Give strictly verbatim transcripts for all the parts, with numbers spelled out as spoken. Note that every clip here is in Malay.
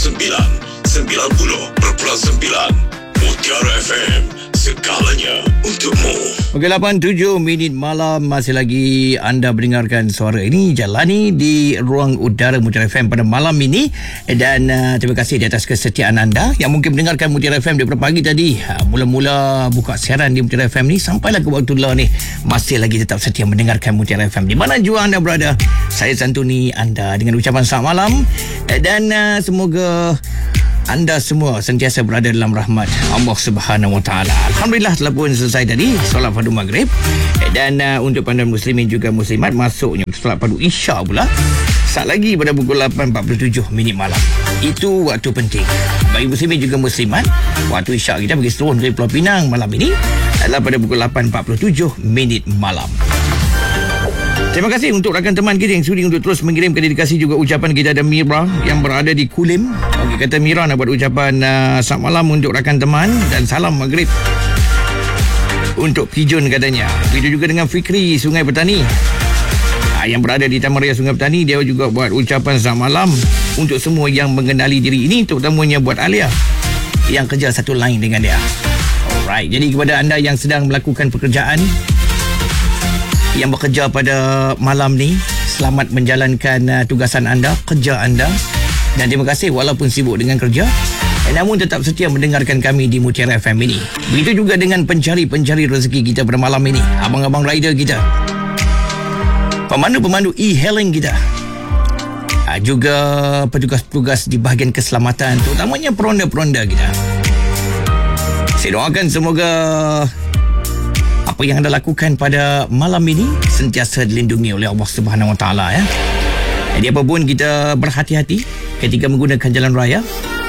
sembilan, sembilan puluh perpuluhan sembilan Mutiara F M, segalanya untukmu. Okey, lapan tujuh minit malam, masih lagi anda mendengarkan suara ini jalani di ruang udara Mutiara F M pada malam ini. Dan uh, terima kasih di atas kesetiaan anda yang mungkin mendengarkan Mutiara F M daripada pagi tadi. Uh, mula-mula buka siaran di Mutiara F M ni sampailah ke waktu lah ni, masih lagi tetap setia mendengarkan Mutiara F M di mana jua anda berada. Saya santuni anda dengan ucapan selamat malam, dan uh, semoga anda semua sentiasa berada dalam rahmat Allah Subhanahu Wa Taala. Alhamdulillah telah pun selesai tadi solat fardu maghrib, dan uh, untuk pandan muslimin juga muslimat masuknya solat fardu isyak pula saat lagi pada pukul lapan empat puluh tujuh minit malam. Itu waktu penting bagi muslimin juga muslimat. Waktu isyak kita bagi seluruh dari Pulau Pinang malam ini adalah pada pukul lapan empat puluh tujuh minit malam. Terima kasih untuk rakan teman kita yang sudi untuk terus mengirimkan dedikasi juga ucapan. Kita ada Mira yang berada di Kulim. Okey, kata Mira nak buat ucapan uh, selamat malam untuk rakan teman dan salam maghrib untuk Pijun katanya. Begitu juga dengan Fikri Sungai Petani uh, yang berada di Taman Raya Sungai Petani. Dia juga buat ucapan selamat malam untuk semua yang mengenali diri ini, terutamanya buat Alia yang kerja satu line dengan dia. Alright, jadi kepada anda yang sedang melakukan pekerjaan, yang bekerja pada malam ni, selamat menjalankan uh, tugasan anda, kerja anda, dan terima kasih walaupun sibuk dengan kerja, namun tetap setia mendengarkan kami di Mutiara F M ini. Begitu juga dengan pencari-pencari rezeki kita pada malam ini, abang-abang rider kita, pemandu-pemandu e-hailing kita, uh, juga petugas-petugas di bahagian keselamatan, terutamanya peronda-peronda kita. Saya doakan semoga apa yang anda lakukan pada malam ini sentiasa dilindungi oleh Allah Subhanahu Wa Taala, ya. Jadi apapun, kita berhati-hati ketika menggunakan jalan raya.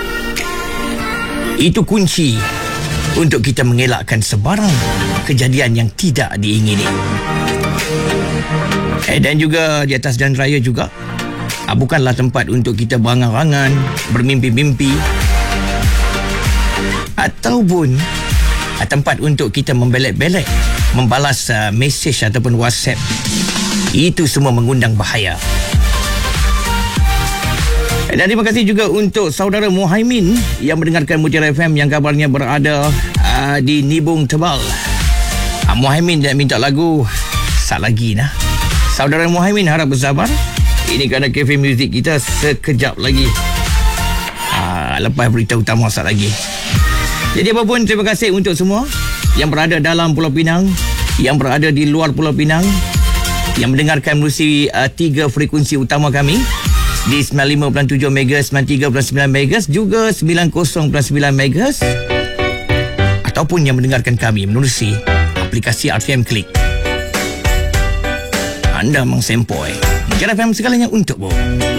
Itu kunci untuk kita mengelakkan sebarang kejadian yang tidak diingini. Eh, dan juga di atas jalan raya juga ah, bukanlah tempat untuk kita berangan-angan, bermimpi-mimpi, ataupun ah, tempat untuk kita membelek-belek membalas uh, mesej ataupun WhatsApp. Itu semua mengundang bahaya. Dan terima kasih juga untuk saudara Muhaimin yang mendengarkan Mutiara F M yang kabarnya berada uh, di Nibung Tebal. uh, Muhaimin nak minta lagu saat lagi nah. Saudara Muhaimin harap bersabar, ini kerana kafe muzik kita sekejap lagi, uh, lepas berita utama saat lagi. Jadi apapun, terima kasih untuk semua yang berada dalam Pulau Pinang, yang berada di luar Pulau Pinang, yang mendengarkan melalui uh, tiga frekuensi utama kami di sembilan puluh lima perpuluhan tujuh megahertz, sembilan puluh tiga perpuluhan sembilan megahertz, juga sembilan puluh perpuluhan sembilan megahertz, ataupun yang mendengarkan kami melalui aplikasi R T M Klik. Anda memang sempoi. Mutiara F M, segalanya untukmu.